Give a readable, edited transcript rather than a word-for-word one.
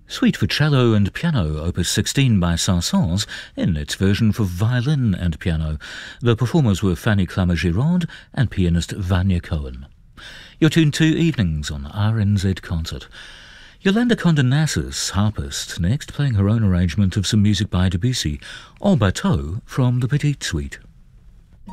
Suite for Cello and Piano, Opus 16 by Saint-Saëns, in its version for violin and piano. The performers were Fanny Clammer-Girard and pianist Vanya Cohen. You're tuned to Evenings on RNZ Concert. Yolanda Condé-Nast's harpist next, playing her own arrangement of some music by Debussy, En Bateau from the Petite Suite.